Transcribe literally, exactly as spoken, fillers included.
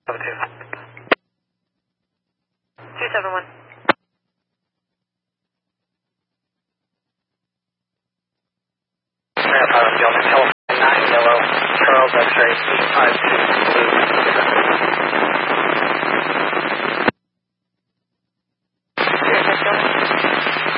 Seven two. Two seven one. Pilot Delta California nine yellow Charles X-ray eight five two blue.